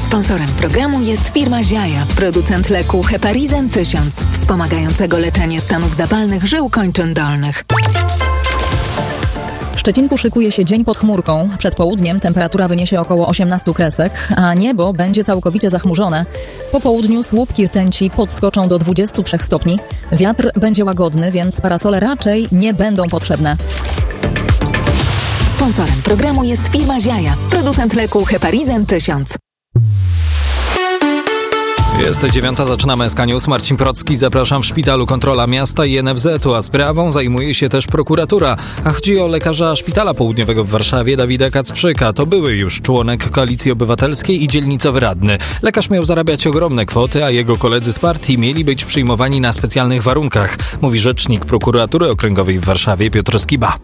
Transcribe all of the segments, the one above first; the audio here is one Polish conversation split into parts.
Sponsorem programu jest firma Ziaja, producent leku Heparizan 1000, wspomagającego leczenie stanów zapalnych żył kończyn dolnych. W Szczecinku szykuje się dzień pod chmurką. Przed południem temperatura wyniesie około 18 kresek, a niebo będzie całkowicie zachmurzone. Po południu słupki rtęci podskoczą do 23 stopni. Wiatr będzie łagodny, więc parasole raczej nie będą potrzebne. Sponsorem programu jest firma Ziaja, producent leku Heparizan 1000. Jest 9:00, zaczynamy SK News. Marcin Procki, zapraszam. W szpitalu kontrola miasta i NFZ-u, a sprawą zajmuje się też prokuratura. A chodzi o lekarza Szpitala Południowego w Warszawie, Dawida Kacprzyka. To były już członek Koalicji Obywatelskiej i dzielnicowy radny. Lekarz miał zarabiać ogromne kwoty, a jego koledzy z partii mieli być przyjmowani na specjalnych warunkach, mówi rzecznik prokuratury okręgowej w Warszawie Piotr Skiba.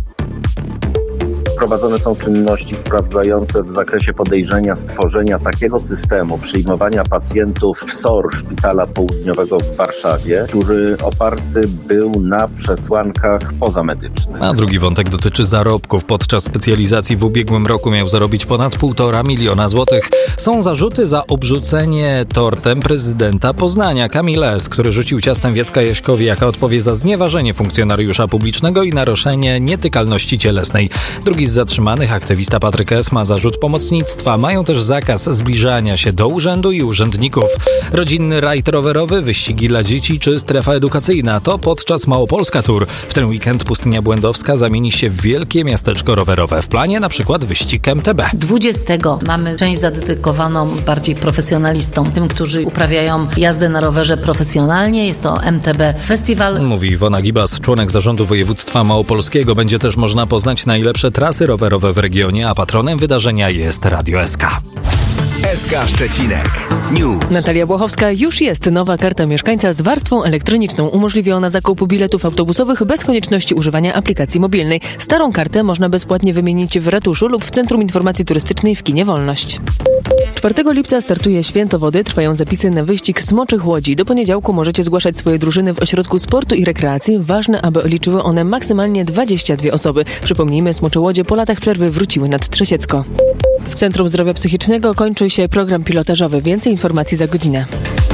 Prowadzone są czynności sprawdzające w zakresie podejrzenia stworzenia takiego systemu przyjmowania pacjentów w SOR Szpitala Południowego w Warszawie, który oparty był na przesłankach pozamedycznych. A drugi wątek dotyczy zarobków. Podczas specjalizacji w ubiegłym roku miał zarobić ponad 1,5 miliona złotych. Są zarzuty za obrzucenie tortem prezydenta Poznania, Kamila S., który rzucił ciastem Wiecka Jaśkowi, jaka odpowie za znieważenie funkcjonariusza publicznego i naruszenie nietykalności cielesnej. Drugi z zatrzymanych, aktywista Patryk S., ma zarzut pomocnictwa. Mają też zakaz zbliżania się do urzędu i urzędników. Rodzinny rajd rowerowy, wyścigi dla dzieci czy strefa edukacyjna to podczas Małopolska Tour. W ten weekend Pustynia Błędowska zamieni się w wielkie miasteczko rowerowe. W planie na przykład wyścig MTB. 20 mamy część zadedykowaną bardziej profesjonalistom, tym, którzy uprawiają jazdę na rowerze profesjonalnie. Jest to MTB Festiwal. Mówi Iwona Gibas, członek zarządu województwa małopolskiego. Będzie też można poznać najlepsze trasy rowerowe w regionie, a patronem wydarzenia jest Radio SK. SK Szczecinek News. Natalia Błachowska. Już jest nowa karta mieszkańca z warstwą elektroniczną. Umożliwi ona zakup biletów autobusowych bez konieczności używania aplikacji mobilnej. Starą kartę można bezpłatnie wymienić w ratuszu lub w Centrum Informacji Turystycznej w kinie Wolność. 4 lipca startuje Święto Wody. Trwają zapisy na wyścig Smoczych Łodzi. Do poniedziałku możecie zgłaszać swoje drużyny w Ośrodku Sportu i Rekreacji. Ważne, aby liczyły one maksymalnie 22 osoby. Przypomnijmy, Smocze Łodzie po latach przerwy wróciły nad Trzesiecko. W Centrum Zdrowia Psychicznego kończy się program pilotażowy. Więcej informacji za godzinę.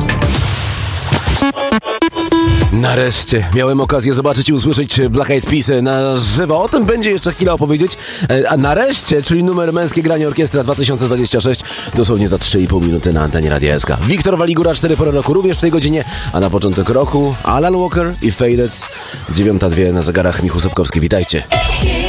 Nareszcie miałem okazję zobaczyć i usłyszeć Black Eyed Peas na żywo. O tym będzie jeszcze chwila opowiedzieć. A nareszcie, czyli numer Męskie Granie Orkiestra 2026, dosłownie za 3,5 minuty na antenie Radia SK. Wiktor Waligura, 4 pory roku, również w tej godzinie, a na początek roku Alan Walker i Faded. 9:02 na zegarach. Michał Sobkowski, witajcie.